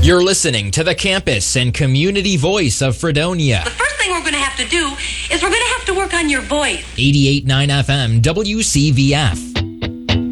You're listening to the campus and community voice of Fredonia. The first thing we're going to have to do is we're going to have to work on your voice. 88.9 FM WCVF.